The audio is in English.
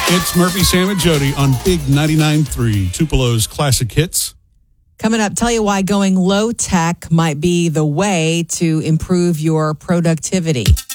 It's Murphy, Sam, and Jody on Big 99.3, Tupelo's Classic Hits. Coming up, tell you why going low tech might be the way to improve your productivity.